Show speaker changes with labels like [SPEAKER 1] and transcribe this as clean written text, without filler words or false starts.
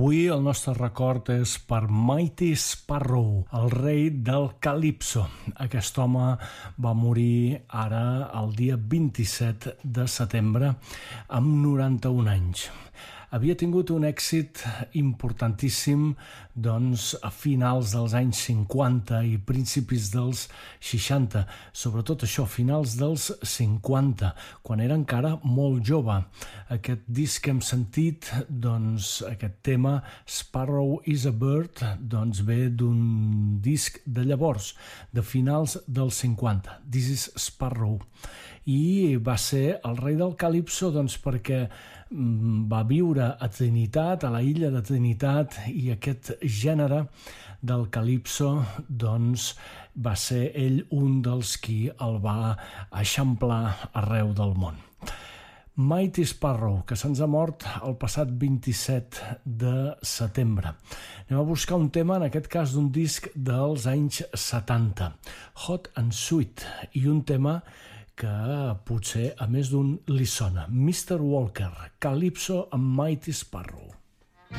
[SPEAKER 1] Avui el nostre record és per Mighty Sparrow, el rei del Calypso. Aquest home va morir ara el dia 27 de setembre amb 91 anys. Havia tingut un èxit importantíssim a finals dels anys 50 i principis dels 60, sobretot això, finals dels 50, quan era encara molt jove. Aquest disc que hem sentit, aquest tema, Sparrow is a Bird, ve d'un disc de llavors, de finals dels 50, This is Sparrow. I va ser el rei del Calypso perquè va viure a Trinitat, a la illa de Trinitat, i aquest gènere del Calypso va ser ell un dels qui el va eixamplar arreu del món. Mighty Sparrow, que se'ns ha mort el passat 27 de setembre. Anem a buscar un tema, en aquest cas d'un disc dels anys 70, Hot and Sweet, i un tema que potser a més d'un li sona, Mr. Walker, Calypso amb Mighty Sparrow.